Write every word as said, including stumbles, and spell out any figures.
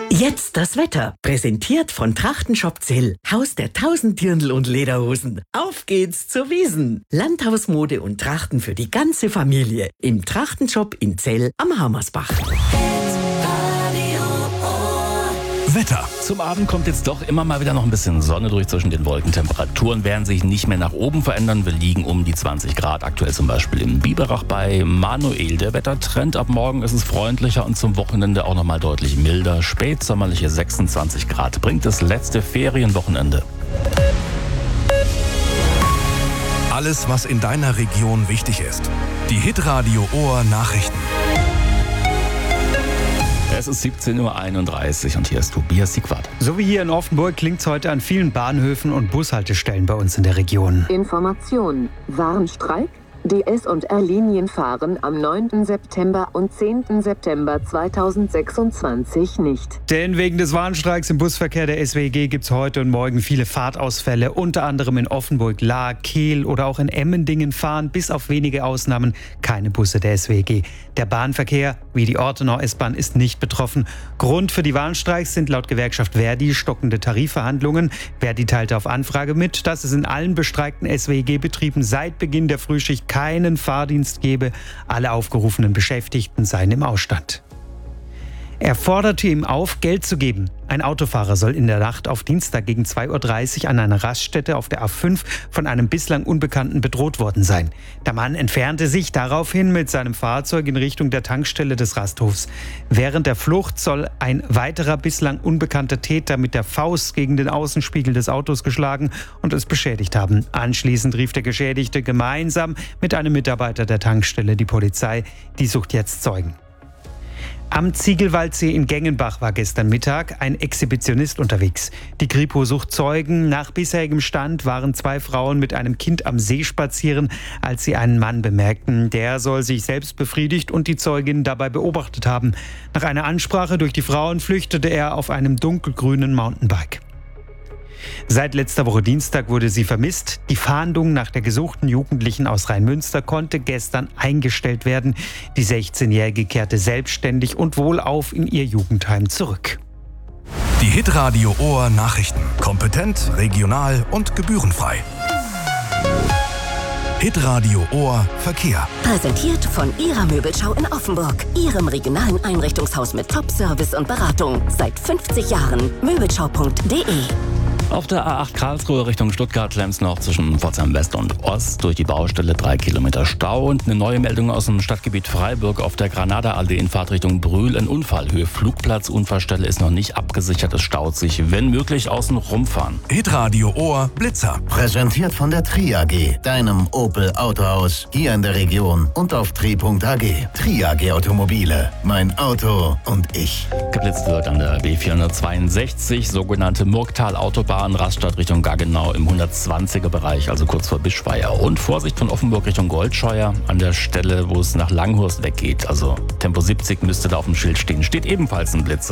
Jetzt das Wetter. Präsentiert von Trachtenshop Zell. Haus der tausend Dirndl und Lederhosen. Auf geht's zur Wiesn. Landhausmode und Trachten für die ganze Familie. Im Trachtenshop in Zell am Hammersbach. Wetter. Zum Abend kommt jetzt doch immer mal wieder noch ein bisschen Sonne durch zwischen den Wolken. Temperaturen werden sich nicht mehr nach oben verändern. Wir liegen um die zwanzig Grad. Aktuell zum Beispiel im Biberach bei Manuel. Der Wettertrend ab morgen ist es freundlicher und zum Wochenende auch nochmal deutlich milder. Spätsommerliche sechsundzwanzig Grad bringt das letzte Ferienwochenende. Alles, was in deiner Region wichtig ist. Die Hitradio Ohr Nachrichten. Es ist siebzehn Uhr einunddreißig und hier ist Tobias Siegwart. So wie hier in Offenburg klingt es heute an vielen Bahnhöfen und Bushaltestellen bei uns in der Region. Information: Warnstreik? Die S und R-Linien fahren am neunten September und zehnten September zweitausendsechsundzwanzig nicht. Denn wegen des Warnstreiks im Busverkehr der S W G gibt es heute und morgen viele Fahrtausfälle. Unter anderem in Offenburg, Lahr, Kehl oder auch in Emmendingen fahren bis auf wenige Ausnahmen keine Busse der S W G. Der Bahnverkehr, wie die Ortenau S-Bahn, ist nicht betroffen. Grund für die Warnstreiks sind laut Gewerkschaft Verdi stockende Tarifverhandlungen. Verdi teilte auf Anfrage mit, dass es in allen bestreikten S W G-Betrieben seit Beginn der Frühschicht keinen Fahrdienst gebe. Alle aufgerufenen Beschäftigten seien im Ausstand. Er forderte ihm auf, Geld zu geben. Ein Autofahrer soll in der Nacht auf Dienstag gegen zwei Uhr dreißig an einer Raststätte auf der A fünf von einem bislang Unbekannten bedroht worden sein. Der Mann entfernte sich daraufhin mit seinem Fahrzeug in Richtung der Tankstelle des Rasthofs. Während der Flucht soll ein weiterer bislang unbekannter Täter mit der Faust gegen den Außenspiegel des Autos geschlagen und es beschädigt haben. Anschließend rief der Geschädigte gemeinsam mit einem Mitarbeiter der Tankstelle die Polizei. Die sucht jetzt Zeugen. Am Ziegelwaldsee in Gengenbach war gestern Mittag ein Exhibitionist unterwegs. Die Kripo sucht Zeugen. Nach bisherigem Stand waren zwei Frauen mit einem Kind am See spazieren, als sie einen Mann bemerkten. Der soll sich selbst befriedigt und die Zeugin dabei beobachtet haben. Nach einer Ansprache durch die Frauen flüchtete er auf einem dunkelgrünen Mountainbike. Seit letzter Woche Dienstag wurde sie vermisst. Die Fahndung nach der gesuchten Jugendlichen aus Rheinmünster konnte gestern eingestellt werden. Die sechzehnjährige kehrte selbstständig und wohlauf in ihr Jugendheim zurück. Die Hitradio Ohr Nachrichten. Kompetent, regional und gebührenfrei. Hitradio Ohr Verkehr. Präsentiert von Ihrer Möbelschau in Offenburg. Ihrem regionalen Einrichtungshaus mit Top-Service und Beratung. Seit fünfzig Jahren. Möbelschau punkt de. Auf der A acht Karlsruhe Richtung Stuttgart-Lems noch zwischen Pforzheim West und Ost durch die Baustelle drei Kilometer Stau. Und eine neue Meldung aus dem Stadtgebiet Freiburg auf der Granada-Allee in Fahrtrichtung Brühl. Ein Unfall. Höhe Flugplatz, Unfallstelle ist noch nicht abgesichert. Es staut sich, wenn möglich, außen rumfahren. Hitradio Ohr Blitzer. Präsentiert von der Tri A G, deinem Opel Autohaus hier in der Region und auf tri punkt a g. Tri A G Automobile. Mein Auto und ich. Geblitzt wird an der B vierhundertzweiundsechzig, sogenannte Murgtal-Autobahn, Raststadt Richtung Gaggenau im hundertzwanziger Bereich, also kurz vor Bischweier. Und Vorsicht von Offenburg Richtung Goldscheuer an der Stelle, wo es nach Langhorst weggeht. Also Tempo siebzig müsste da auf dem Schild stehen. Steht ebenfalls ein Blitzer.